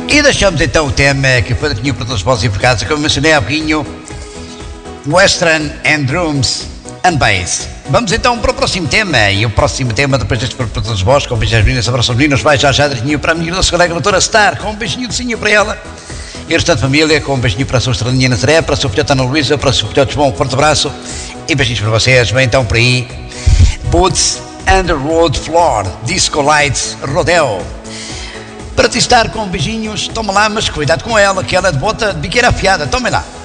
E deixamos então o tema que foi definido para todos os vossos eficaces, como mencionei há bocadinho, Western and Drums and Bass. Vamos então para o próximo tema, e o próximo tema, depois deste para todos vós, com beijos às meninas, abraços aos meninos, vai já direitinho para a minha nossa colega doutora Star, com um beijinho docinho para ela, e o restante família, com um beijinho para a sua estrelinha Nazaré, para a sua filhota Ana Luísa, para o seu filhote João, um forte abraço, e beijinhos para vocês, bem então por aí, Boots and the Road Floor, Disco Lights Rodeo. Para testar com beijinhos, toma lá, mas cuidado com ela, que ela é de bota de biqueira afiada, tome lá.